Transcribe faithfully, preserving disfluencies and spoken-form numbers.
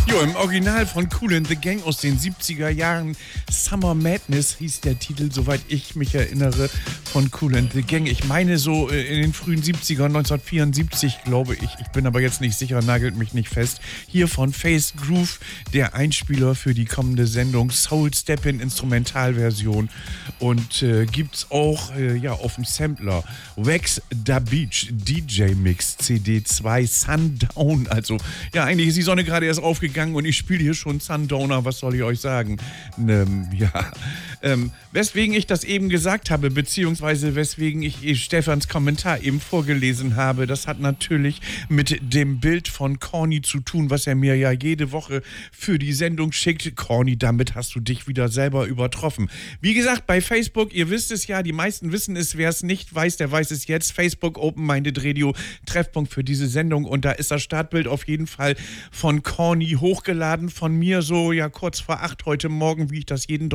Jo, im Original von Kool and the Gang aus den siebziger Jahren. Summer Madness hieß der Titel, soweit ich mich erinnere, von Kool and the Gang. Ich meine so in den frühen siebzigern, neunzehnhundertvierundsiebzig, glaube ich. Ich bin aber jetzt nicht sicher, nagelt mich nicht fest. Hier von Face Groove, der Einspieler für die kommende Sendung Soul Step-In Instrumentalversion. Und äh, gibt's auch äh, ja, auf dem Sampler Wax Da Beach D J Mix C D zwei Sundown. Also ja, eigentlich ist die Sonne gerade erst aufgegangen und ich spiele hier schon Sundowner, was soll ich euch sagen? Ähm, ja, ähm, weswegen ich das eben gesagt habe, beziehungsweise weswegen ich Stefans Kommentar eben vorgelesen habe, das hat natürlich mit dem Bild von Corny zu tun, was er mir ja jede Woche für die Sendung schickt. Corny, damit hast du dich wieder selber übertroffen. Wie gesagt, bei Facebook, ihr wisst es ja, die meisten wissen es, wer es nicht weiß, der weiß es jetzt. Facebook Open Minded Radio, Treffpunkt für diese Sendung, und da ist das Startbild auf jeden Fall von Corny hochgeladen, von mir so ja kurz vor acht heute Morgen, wie ich das jeden